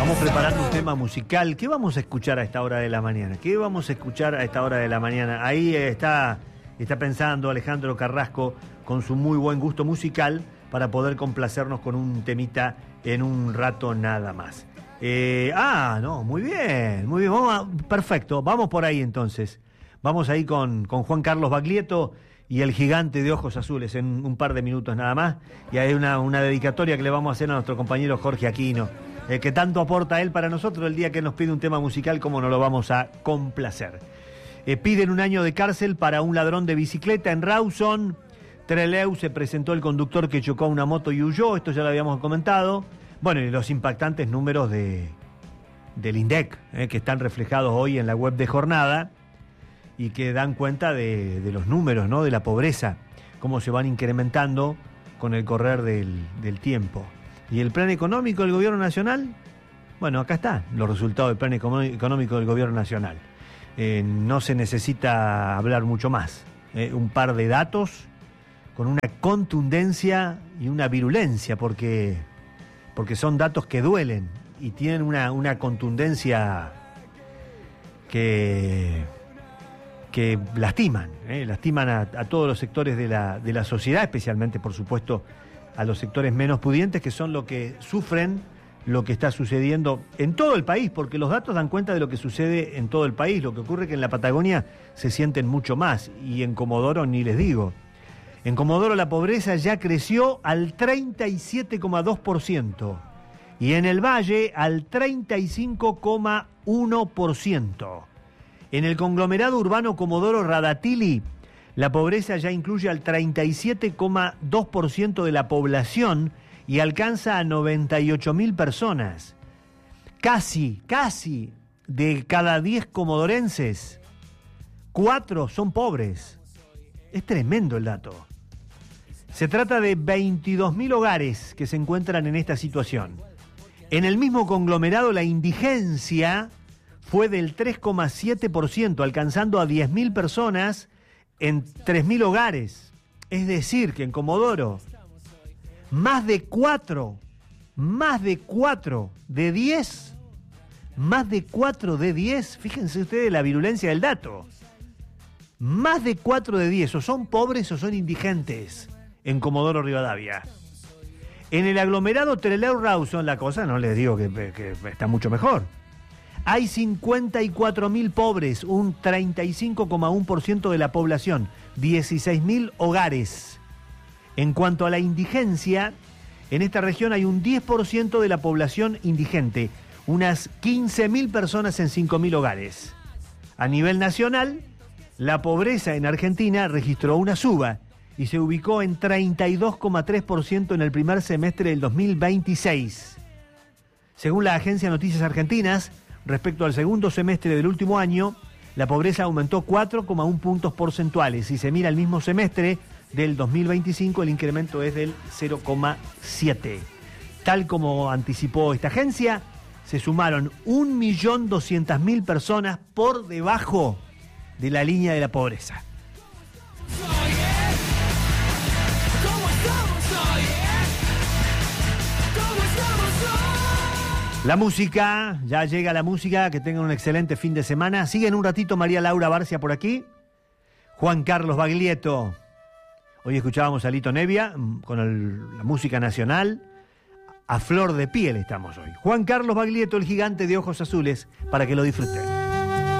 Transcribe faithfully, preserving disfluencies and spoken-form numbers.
Vamos preparando un tema musical. ¿Qué vamos a escuchar a esta hora de la mañana? ¿Qué vamos a escuchar a esta hora de la mañana? Ahí está, está pensando Alejandro Carrasco con su muy buen gusto musical para poder complacernos con un temita en un rato nada más. Eh, ah, no, muy bien, muy bien. Vamos a, perfecto, vamos por ahí entonces. Vamos ahí con, con Juan Carlos Baglietto y el gigante de ojos azules en un par de minutos nada más. Y hay una, una dedicatoria que le vamos a hacer a nuestro compañero Jorge Aquino, eh, que tanto aporta él para nosotros el día que nos pide un tema musical, como nos lo vamos a complacer. Eh, piden un año de cárcel para un ladrón de bicicleta en Rawson. Trelew se presentó el conductor que chocó una moto y huyó, esto ya lo habíamos comentado. Bueno, y los impactantes números de, del INDEC, eh, que están reflejados hoy en la web de Jornada y que dan cuenta de, de los números, ¿no?, de la pobreza, cómo se van incrementando con el correr del, del tiempo. ¿Y el plan económico del gobierno nacional? Bueno, acá están los resultados del plan económico del gobierno nacional. Eh, no se necesita hablar mucho más. Eh, un par de datos con una contundencia y una virulencia, porque, porque son datos que duelen y tienen una, una contundencia que, que lastiman, ¿eh? lastiman a, a todos los sectores de la, de la sociedad, especialmente, por supuesto, a los sectores menos pudientes, que son los que sufren lo que está sucediendo en todo el país, porque los datos dan cuenta de lo que sucede en todo el país. Lo que ocurre es que en la Patagonia se sienten mucho más, y en Comodoro ni les digo. En Comodoro la pobreza ya creció al treinta y siete coma dos por ciento y en el Valle al treinta y cinco coma uno por ciento. En el conglomerado urbano Comodoro-Radatili, la pobreza ya incluye al treinta y siete coma dos por ciento de la población y alcanza a noventa y ocho mil personas. Casi, casi de cada diez comodorenses, cuatro son pobres. Es tremendo el dato. Se trata de veintidós mil hogares que se encuentran en esta situación. En el mismo conglomerado, la indigencia fue del tres coma siete por ciento, alcanzando a diez mil personas en tres mil hogares. Es decir, que en Comodoro, más de cuatro, más de cuatro de diez, más de cuatro de diez, fíjense ustedes la virulencia del dato. Más de cuatro de diez o son pobres o son indigentes en Comodoro Rivadavia. En el aglomerado Trelew-Rawson la cosa, no les digo que, que está mucho mejor. Hay cincuenta y cuatro mil pobres, un treinta y cinco coma uno por ciento de la población, dieciséis mil hogares. En cuanto a la indigencia, en esta región hay un diez por ciento de la población indigente, unas quince mil personas en cinco mil hogares. A nivel nacional, la pobreza en Argentina registró una suba y se ubicó en treinta y dos coma tres por ciento en el primer semestre del dos mil veintiséis. Según la agencia Noticias Argentinas, respecto al segundo semestre del último año, la pobreza aumentó cuatro coma uno puntos porcentuales. Si se mira el mismo semestre del dos mil veinticinco, el incremento es del cero coma siete. Tal como anticipó esta agencia, se sumaron un millón doscientas mil personas por debajo de la línea de la pobreza. La música, ya llega la música, que tengan un excelente fin de semana. Siguen un ratito María Laura Barcia por aquí, Juan Carlos Baglietto. Hoy escuchábamos a Lito Nevia con el, la música nacional. A flor de piel estamos hoy. Juan Carlos Baglietto, el gigante de ojos azules, para que lo disfruten.